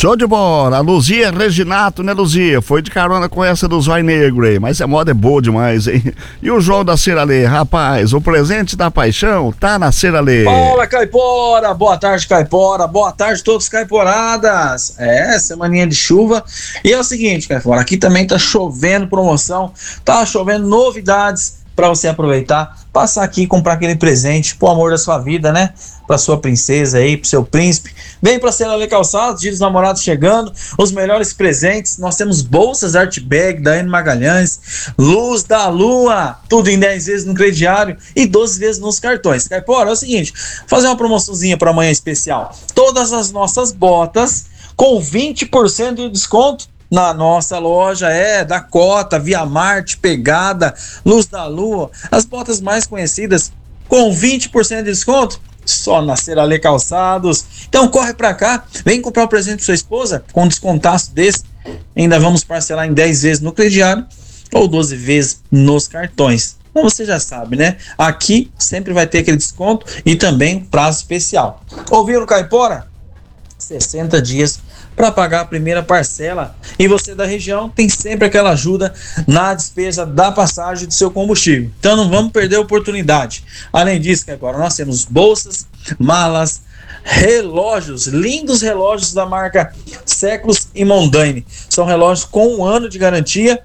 Show de bola. A Luzia Reginato, né, Luzia? Foi de carona com essa do Zóio Negro aí, mas a moda é boa demais, hein? E o João da Ceralê, rapaz, o presente da paixão tá na Ceralê. Fala, Caipora! Boa tarde, Caipora! Boa tarde, todos caiporadas! Semaninha de chuva. E é o seguinte, Caipora, aqui também tá chovendo promoção, tá chovendo novidades para você aproveitar, passar aqui e comprar aquele presente pro amor da sua vida, né? Pra sua princesa aí, pro seu príncipe. Vem pra Ceralê Calçados, Dia dos Namorados chegando, os melhores presentes. Nós temos bolsas Art Bag da N Magalhães, Luz da Lua, tudo em 10 vezes no crediário e 12 vezes nos cartões. Caipora, é o seguinte, fazer uma promoçãozinha pra amanhã especial. Todas as nossas botas com 20% de desconto na nossa loja, Dakota, Via Marte, Pegada, Luz da Lua, as botas mais conhecidas com 20% de desconto, só na Ceralê Calçados. Então corre pra cá, vem comprar um presente pra sua esposa com um descontaço desse, ainda vamos parcelar em 10 vezes no crediário ou 12 vezes nos cartões. Então você já sabe, né? Aqui sempre vai ter aquele desconto e também prazo especial. Ouviram, Caipora? 60 dias para pagar a primeira parcela, e você da região tem sempre aquela ajuda na despesa da passagem do seu combustível. Então não vamos perder a oportunidade. Além disso, que agora nós temos bolsas, malas, relógios, lindos relógios da marca Séculos e Mondaine. São relógios com 1 ano de garantia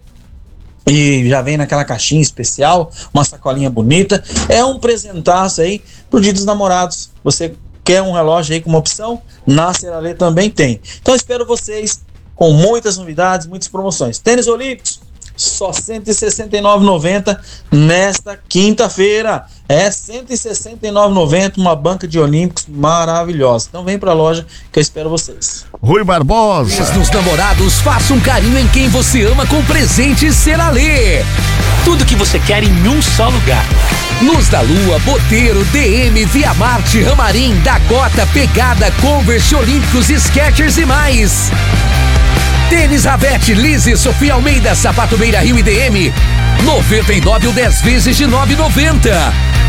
e já vem naquela caixinha especial, uma sacolinha bonita. É um presentaço aí pro Dia dos Namorados. Você quer um relógio aí com uma opção? Na Ceralê também tem. Então espero vocês com muitas novidades, muitas promoções. Tênis olímpicos, só R$ 169,90 nesta quinta-feira. É R$ 169,90, uma banca de olímpicos maravilhosa. Então vem pra loja que eu espero vocês. Rui Barbosa. Mês dos Namorados, faça um carinho em quem você ama com presentes Ceralê. Tudo que você quer em um só lugar. Luz da Lua, Boteiro, DM, Via Marte, Ramarim, Dakota, Pegada, Converse, Olímpicos, Skechers e mais. Tênis Ravete, Lise, Sofia Almeida, Sapato Beira Rio e DM, 99 ou 10 vezes de R$ 9,90.